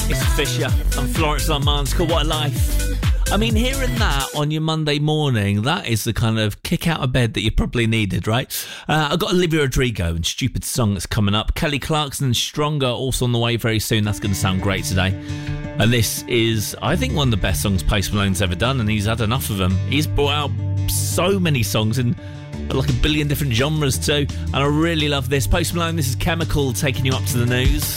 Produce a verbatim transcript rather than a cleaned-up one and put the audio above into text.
It's Fisher and Florence Armand's called What a Life. I mean, hearing that on your Monday morning, that is the kind of kick out of bed that you probably needed, right? Uh, I've got Olivia Rodrigo and Stupid Song that's coming up. Kelly Clarkson and Stronger also on the way very soon. That's going to sound great today. And this is, I think, one of the best songs Post Malone's ever done, and he's had enough of them. He's brought out so many songs in like a billion different genres too, and I really love this. Post Malone, this is Chemical, taking you up to the news.